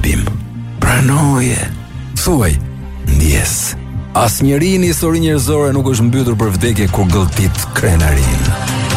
gabim. Pranoje. Thuaj, ndjes. Asnjëri në historinë njerëzore nuk është mbytur për vdekje kur gëlltit krenarin.